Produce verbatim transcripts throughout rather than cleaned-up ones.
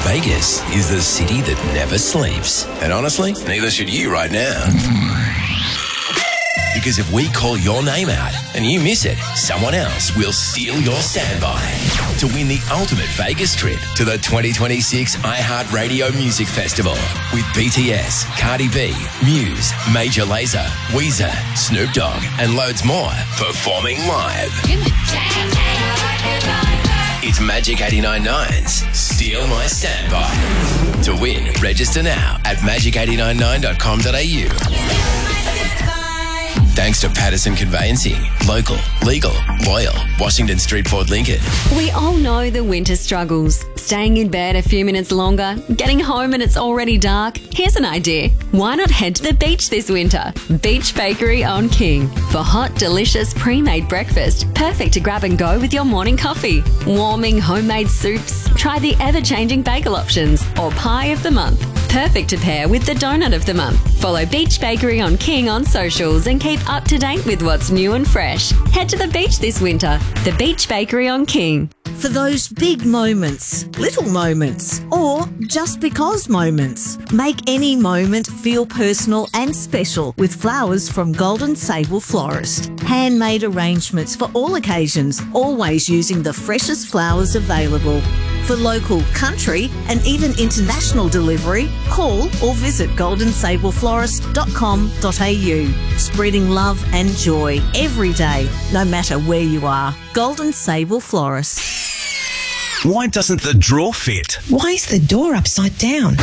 Vegas is the city that never sleeps. And honestly, neither should you right now. Because if we call your name out and you miss it, someone else will steal your standby to win the ultimate Vegas trip to the twenty twenty-six iHeartRadio Music Festival with B T S, Cardi B, Muse, Major Lazer, Weezer, Snoop Dogg, and loads more performing live. It's Magic eighty-nine point nine's Steal My Standby. To win, register now at magic eight nine nine dot com dot a u. Thanks to Patterson Conveyancing. Local, legal, loyal. Washington Street, Port Lincoln. We all know the winter struggles. Staying in bed a few minutes longer, getting home and it's already dark. Here's an idea. Why not head to the beach this winter? Beach Bakery on King. For hot, delicious, pre-made breakfast. Perfect to grab and go with your morning coffee. Warming homemade soups. Try the ever-changing bagel options. Or pie of the month. Perfect to pair with the donut of the month. Follow Beach Bakery on King on socials and keep up to date with what's new and fresh. Head to the beach this winter. The Beach Bakery on King. For those big moments, little moments, or just because moments. Make any moment feel personal and special with flowers from Golden Sable Florist. Handmade arrangements for all occasions, always using the freshest flowers available. For local, country and even international delivery, call or visit golden sable florist dot com dot a u. Spreading love and joy every day, no matter where you are. Golden Sable Florist. Why doesn't the drawer fit? Why is the door upside down?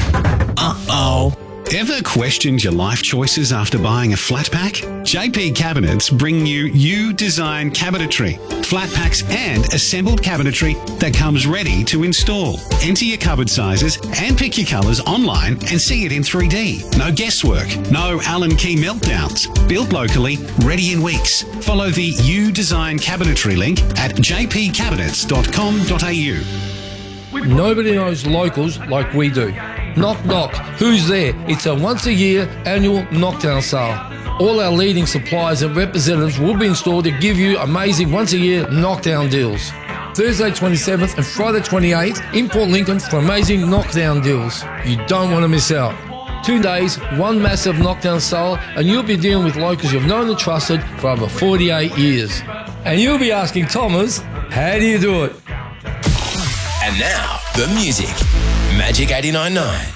Uh-oh. Ever questioned your life choices after buying a flat pack? J P Cabinets bring you U-Design Cabinetry. Flat packs and assembled cabinetry that comes ready to install. Enter your cupboard sizes and pick your colours online and see it in three D. No guesswork, no Allen key meltdowns. Built locally, ready in weeks. Follow the U-Design Cabinetry link at j p cabinets dot com dot a u. Nobody knows locals like we do. Knock, knock. Who's there? It's a once-a-year annual knockdown sale. All our leading suppliers and representatives will be in store to give you amazing once-a-year knockdown deals. Thursday twenty-seventh and Friday twenty-eighth in Port Lincoln for amazing knockdown deals. You don't want to miss out. Two days, one massive knockdown sale, and you'll be dealing with locals you've known and trusted for over forty-eight years. And you'll be asking Thomas, how do you do it? And now, the music. Magic eighty-nine point nine.